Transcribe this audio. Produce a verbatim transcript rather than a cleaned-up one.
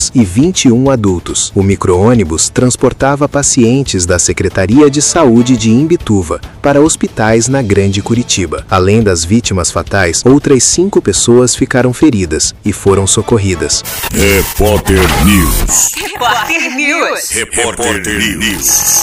e vinte e um adultos. O micro-ônibus transportava pacientes da Secretaria de Saúde de Imbituva para hospitais na Grande Curitiba. Além das vítimas fatais, outras cinco pessoas ficaram feridas e foram socorridas. Repórter News. Repórter News. Repórter News.